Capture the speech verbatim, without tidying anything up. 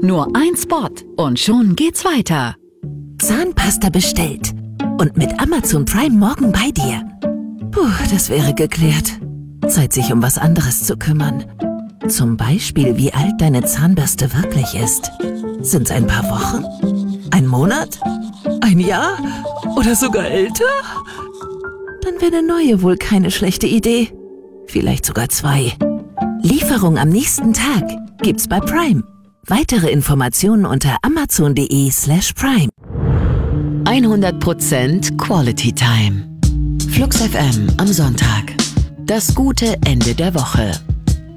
Nur ein Spot und schon geht's weiter. Zahnpasta bestellt. Und mit Amazon Prime morgen bei dir. Puh, das wäre geklärt. Zeit, sich um was anderes zu kümmern. Zum Beispiel, wie alt deine Zahnbürste wirklich ist. Sind's ein paar Wochen? Ein Monat? Ein Jahr? Oder sogar älter? Dann wäre eine neue wohl keine schlechte Idee. Vielleicht sogar zwei. Lieferung am nächsten Tag gibt's bei Prime. Weitere Informationen unter amazon.de slash prime. hundert Prozent Quality Time. Flux F M am Sonntag. Das gute Ende der Woche.